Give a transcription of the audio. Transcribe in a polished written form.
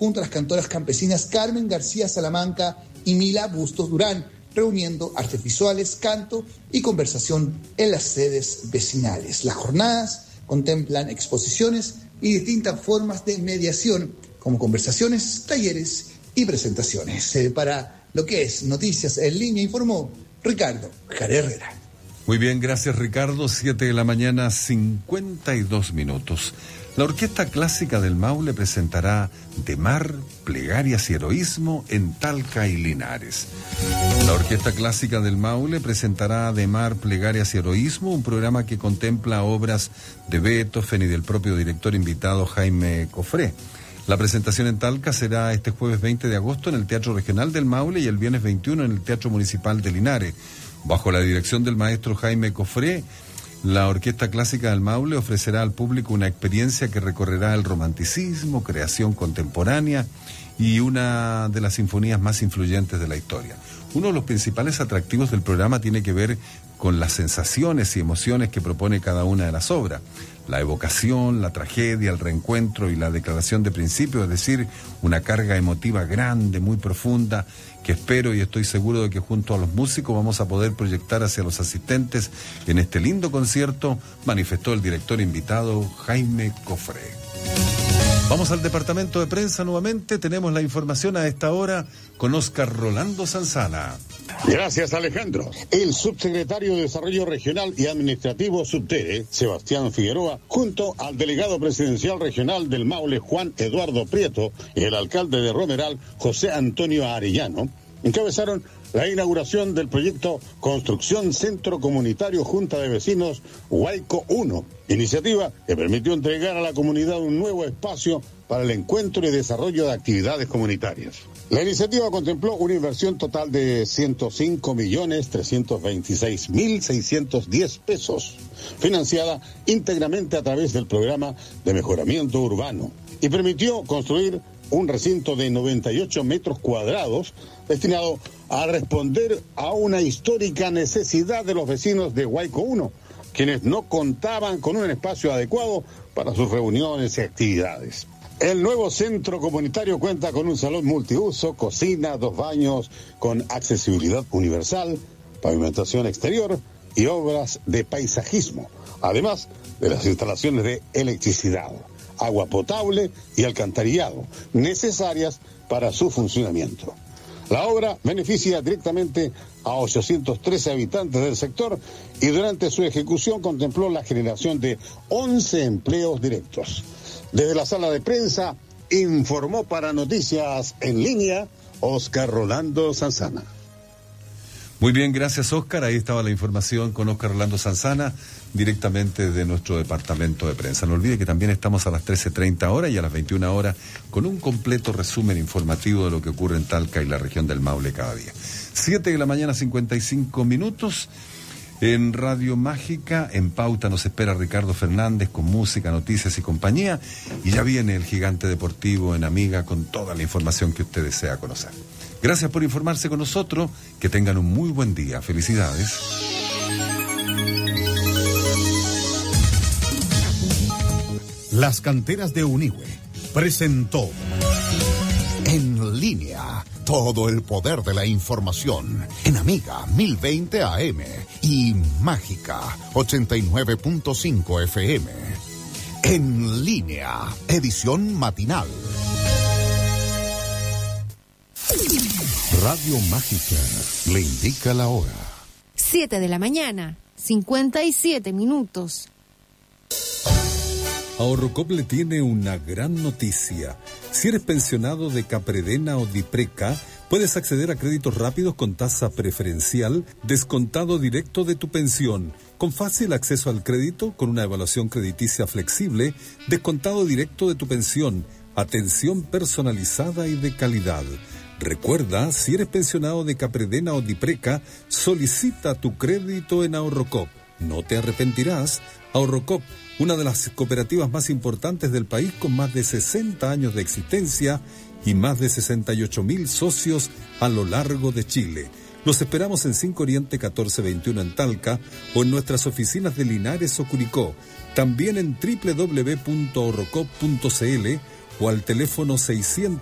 junto a las cantoras campesinas Carmen García Salamanca y Mila Bustos Durán, reuniendo artes visuales, canto y conversación en las sedes vecinales. Las jornadas contemplan exposiciones y distintas formas de mediación, como conversaciones, talleres y presentaciones. Para lo que es Noticias en Línea, informó Ricardo Jara Herrera. Muy bien, gracias Ricardo. 7:52 a.m. La Orquesta Clásica del Maule presentará De Mar, Plegarias y Heroísmo en Talca y Linares. La Orquesta Clásica del Maule presentará De Mar, Plegarias y Heroísmo, un programa que contempla obras de Beethoven y del propio director invitado Jaime Cofré. La presentación en Talca será este jueves 20 de agosto en el Teatro Regional del Maule y el viernes 21 en el Teatro Municipal de Linares. Bajo la dirección del maestro Jaime Cofré, la Orquesta Clásica del Maule ofrecerá al público una experiencia que recorrerá el romanticismo, creación contemporánea y una de las sinfonías más influyentes de la historia. Uno de los principales atractivos del programa tiene que ver con las sensaciones y emociones que propone cada una de las obras. La evocación, la tragedia, el reencuentro y la declaración de principios, es decir, una carga emotiva grande, muy profunda, que espero y estoy seguro de que junto a los músicos vamos a poder proyectar hacia los asistentes en este lindo concierto, manifestó el director invitado Jaime Cofré. Vamos al departamento de prensa nuevamente, tenemos la información a esta hora con Óscar Rolando Sanzana. Gracias, Alejandro. El subsecretario de Desarrollo Regional y Administrativo Subtere, Sebastián Figueroa, junto al delegado presidencial regional del Maule, Juan Eduardo Prieto, y el alcalde de Romeral, José Antonio Arellano, encabezaron la inauguración del proyecto Construcción Centro Comunitario Junta de Vecinos Huayco 1, iniciativa que permitió entregar a la comunidad un nuevo espacio para el encuentro y desarrollo de actividades comunitarias. La iniciativa contempló una inversión total de 105.326.610 pesos, financiada íntegramente a través del programa de mejoramiento urbano, y permitió construir un recinto de 98 metros cuadrados destinado a responder a una histórica necesidad de los vecinos de Huayco 1, quienes no contaban con un espacio adecuado para sus reuniones y actividades. El nuevo centro comunitario cuenta con un salón multiuso, cocina, 2 baños con accesibilidad universal, pavimentación exterior y obras de paisajismo, además de las instalaciones de electricidad, agua potable y alcantarillado, necesarias para su funcionamiento. La obra beneficia directamente a 813 habitantes del sector y durante su ejecución contempló la generación de 11 empleos directos. Desde la sala de prensa informó para Noticias en Línea Óscar Rolando Sanzana. Muy bien, gracias Óscar. Ahí estaba la información con Óscar Rolando Sanzana, directamente de nuestro departamento de prensa. No olvide que también estamos a las 13:30 horas y a las 21 horas con un completo resumen informativo de lo que ocurre en Talca y la región del Maule cada día. 7:55 a.m. En Radio Mágica, en pauta nos espera Ricardo Fernández con música, noticias y compañía. Y ya viene el gigante deportivo en Amiga con toda la información que usted desea conocer. Gracias por informarse con nosotros. Que tengan un muy buen día. Felicidades. Las canteras de Unihue presentó En Línea. Todo el poder de la información en Amiga 1020 AM y Mágica 89.5 FM. En Línea, edición matinal. Radio Mágica le indica la hora. 7:57 a.m. Ahorrocop le tiene una gran noticia. Si eres pensionado de Capredena o Dipreca, puedes acceder a créditos rápidos con tasa preferencial, descontado directo de tu pensión, con fácil acceso al crédito, con una evaluación crediticia flexible, descontado directo de tu pensión, atención personalizada y de calidad. Recuerda, si eres pensionado de Capredena o Dipreca, solicita tu crédito en Ahorrocop. No te arrepentirás. Ahorrocop, una de las cooperativas más importantes del país con más de 60 años de existencia y más de 68,000 socios a lo largo de Chile. Los esperamos en 5 Oriente 1421 en Talca o en nuestras oficinas de Linares o Curicó. También en www.ahorrocop.cl o al teléfono 600